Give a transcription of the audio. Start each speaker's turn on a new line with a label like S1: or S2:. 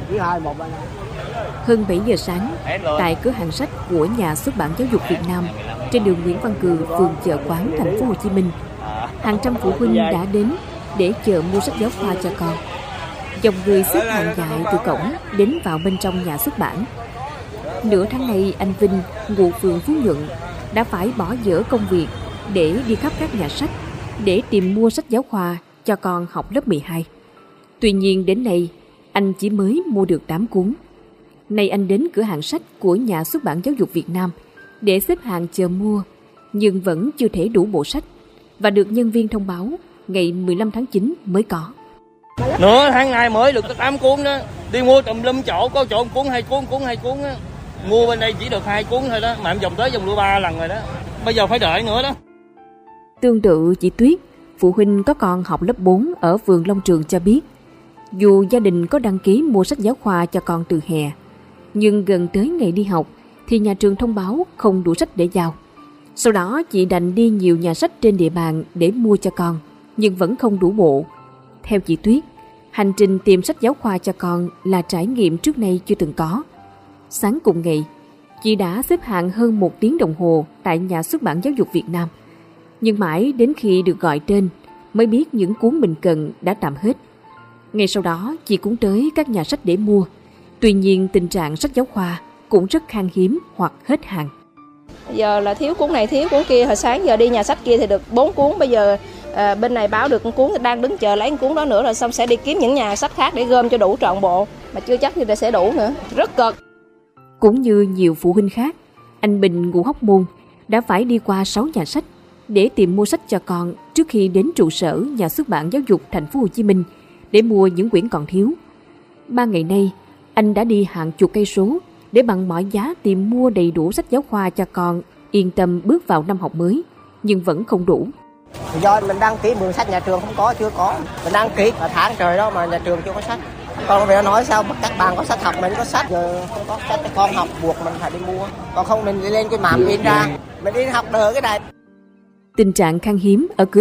S1: Hơn 7 giờ sáng, tại cửa hàng sách của Nhà xuất bản Giáo dục Việt Nam trên đường Nguyễn Văn Cừ, phường Chợ Quán, thành phố Hồ Chí Minh, hàng trăm phụ huynh đã đến để chờ mua sách giáo khoa cho con. Dòng người xếp hàng dài từ cổng đến vào bên trong nhà xuất bản. Nửa tháng nay, anh Vinh, ngụ phường Phú Nhuận, đã phải bỏ dở công việc để đi khắp các nhà sách để tìm mua sách giáo khoa cho con học lớp 12. Tuy nhiên đến nay, anh chỉ mới mua được 8 cuốn. Nay anh đến cửa hàng sách của Nhà xuất bản Giáo dục Việt Nam để xếp hàng chờ mua, nhưng vẫn chưa thể đủ bộ sách và được nhân viên thông báo ngày 15 tháng 9 mới có.
S2: Nửa tháng nay mới được 8 cuốn đó. Đi mua tùm lum chỗ, có chỗ cuốn 2 cuốn á. Mua bên đây chỉ được 2 cuốn thôi đó, mà em vòng tới vòng lui 3 lần rồi đó. Bây giờ phải đợi nữa đó.
S1: Tương tự chị Tuyết, phụ huynh có con học lớp 4 ở phường Long Trường cho biết, dù gia đình có đăng ký mua sách giáo khoa cho con từ hè, nhưng gần tới ngày đi học thì nhà trường thông báo không đủ sách để giao. Sau đó chị đành đi nhiều nhà sách trên địa bàn để mua cho con, nhưng vẫn không đủ bộ. Theo chị Tuyết, hành trình tìm sách giáo khoa cho con là trải nghiệm trước nay chưa từng có. Sáng cùng ngày, chị đã xếp hàng hơn 1 tiếng đồng hồ tại Nhà xuất bản Giáo dục Việt Nam. Nhưng mãi đến khi được gọi tên mới biết những cuốn mình cần đã tạm hết. Ngay sau đó, chị cũng tới các nhà sách để mua. Tuy nhiên, tình trạng sách giáo khoa cũng rất khan hiếm hoặc hết hàng.
S3: Giờ là thiếu cuốn này, thiếu cuốn kia. Hồi sáng giờ đi nhà sách kia thì được 4 cuốn. Bây giờ bên này báo được một cuốn, đang đứng chờ lấy một cuốn đó nữa, rồi xong sẽ đi kiếm những nhà sách khác để gom cho đủ trọn bộ. Mà chưa chắc thì sẽ đủ nữa. Rất cực.
S1: Cũng như nhiều phụ huynh khác, anh Bình, ngụ Hóc Môn, đã phải đi qua 6 nhà sách để tìm mua sách cho con trước khi đến trụ sở Nhà xuất bản Giáo dục thành phố Hồ Chí Minh để mua những quyển còn thiếu. 3 ngày nay, anh đã đi hàng chục cây số để bằng mọi giá tìm mua đầy đủ sách giáo khoa cho con yên tâm bước vào năm học mới, nhưng vẫn không đủ.
S4: Do mình đăng ký mượn sách nhà trường chưa có. Mình đăng ký là tháng trời đó mà nhà trường chưa có sách. Con về nói sao các bạn có sách học, mình có sách, giờ không có sách thì con học buộc mình phải đi mua. Còn không mình đi lên cái mạng in ra, mình đi học đỡ cái này.
S1: Tình trạng khan hiếm ở cửa